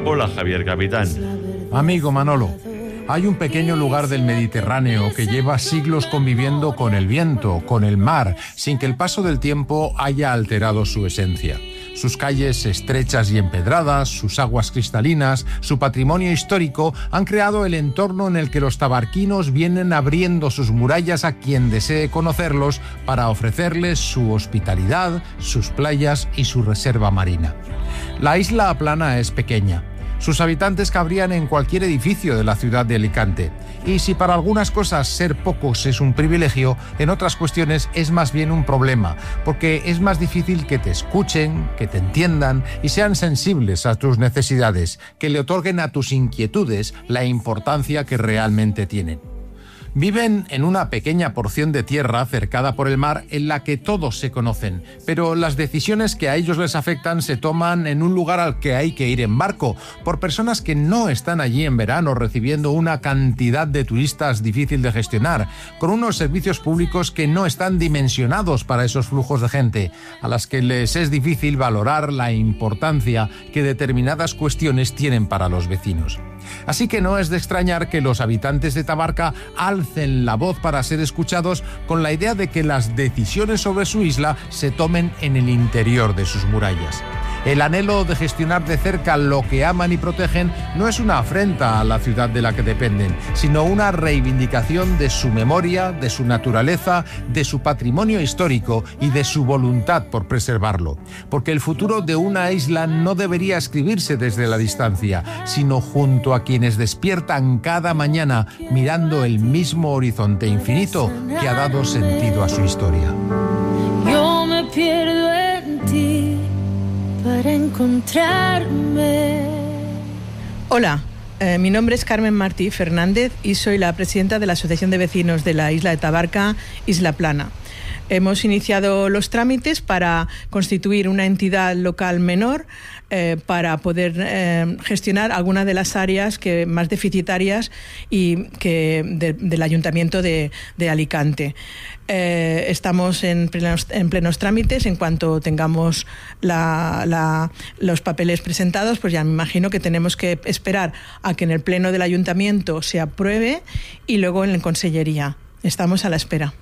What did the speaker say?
Hola Javier Capitán. Amigo Manolo, hay un pequeño lugar del Mediterráneo que lleva siglos conviviendo con el viento, con el mar, sin que el paso del tiempo haya alterado su esencia. Sus calles estrechas y empedradas, sus aguas cristalinas, su patrimonio histórico han creado el entorno en el que los tabarquinos vienen abriendo sus murallas a quien desee conocerlos para ofrecerles su hospitalidad, sus playas y su reserva marina. La isla plana es pequeña. Sus habitantes cabrían en cualquier edificio de la ciudad de Alicante. Y si para algunas cosas ser pocos es un privilegio, en otras cuestiones es más bien un problema, porque es más difícil que te escuchen, que te entiendan y sean sensibles a tus necesidades, que le otorguen a tus inquietudes la importancia que realmente tienen. Viven en una pequeña porción de tierra cercada por el mar en la que todos se conocen, pero las decisiones que a ellos les afectan se toman en un lugar al que hay que ir en barco, por personas que no están allí en verano recibiendo una cantidad de turistas difícil de gestionar, con unos servicios públicos que no están dimensionados para esos flujos de gente, a las que les es difícil valorar la importancia que determinadas cuestiones tienen para los vecinos. Así que no es de extrañar que los habitantes de Tabarca alcen la voz para ser escuchados con la idea de que las decisiones sobre su isla se tomen en el interior de sus murallas. El anhelo de gestionar de cerca lo que aman y protegen no es una afrenta a la ciudad de la que dependen, sino una reivindicación de su memoria, de su naturaleza, de su patrimonio histórico y de su voluntad por preservarlo. Porque el futuro de una isla no debería escribirse desde la distancia, sino junto a quienes despiertan cada mañana mirando el mismo horizonte infinito que ha dado sentido a su historia. Yo me pierdo en ti para encontrarme. Hola, mi nombre es Carmen Martí Fernández y soy la presidenta de la Asociación de Vecinos de la isla de Tabarca, Isla Plana. Hemos iniciado los trámites para constituir una entidad local menor para poder gestionar algunas de las áreas más deficitarias y del Ayuntamiento de Alicante. Estamos en plenos trámites. En cuanto tengamos los papeles presentados, pues ya me imagino que tenemos que esperar a que en el Pleno del Ayuntamiento se apruebe y luego en la Consellería. Estamos a la espera.